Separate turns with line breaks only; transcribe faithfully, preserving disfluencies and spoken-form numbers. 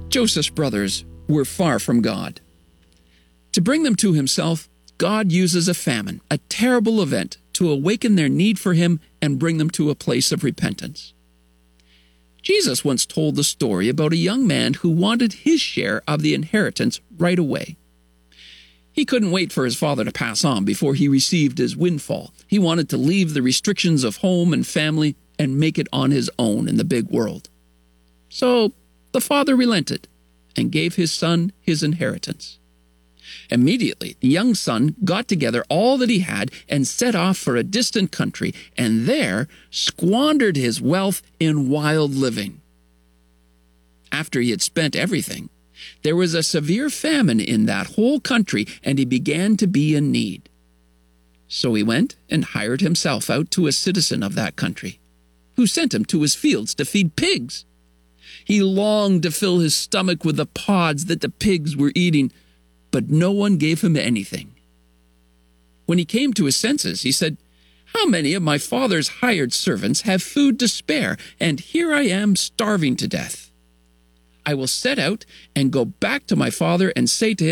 Joseph's brothers were far from God. To bring them to himself, God uses a famine, a terrible event, to awaken their need for him and bring them to a place of repentance. Jesus once told the story about a young man who wanted his share of the inheritance right away. He couldn't wait for his father to pass on before he received his windfall. He wanted to leave the restrictions of home and family and make it on his own in the big world. So the father relented and gave his son his inheritance. Immediately, the young son got together all that he had and set off for a distant country, and there squandered his wealth in wild living. After he had spent everything, there was a severe famine in that whole country, and he began to be in need. So he went and hired himself out to a citizen of that country, who sent him to his fields to feed pigs. He longed to fill his stomach with the pods that the pigs were eating, but no one gave him anything. When he came to his senses, he said, "How many of my father's hired servants have food to spare, and here I am starving to death? I will set out and go back to my father and say to him,